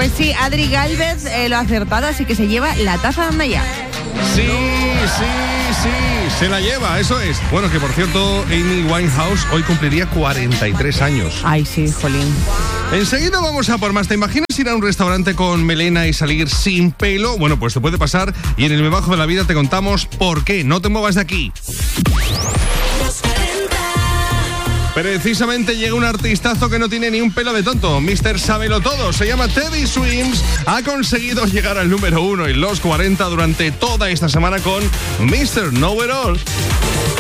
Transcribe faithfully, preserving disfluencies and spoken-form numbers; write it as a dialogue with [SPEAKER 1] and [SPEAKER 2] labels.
[SPEAKER 1] Pues sí, Adri Galvez eh, lo ha acertado, así que se lleva la taza de Andaya.
[SPEAKER 2] Sí, sí, sí, se la lleva, eso es. Bueno, que por cierto, Amy Winehouse hoy cumpliría cuarenta y tres años.
[SPEAKER 1] Ay, sí, jolín.
[SPEAKER 2] Enseguida vamos a por más. ¿Te imaginas ir a un restaurante con melena y salir sin pelo? Bueno, pues te puede pasar y en el Me Bajo de la Vida te contamos por qué. No te muevas de aquí. Precisamente llega un artistazo que no tiene ni un pelo de tonto. mister Sábelo Todo, se llama Teddy Swims. Ha conseguido llegar al número uno en los cuarenta durante toda esta semana con mister Know It All.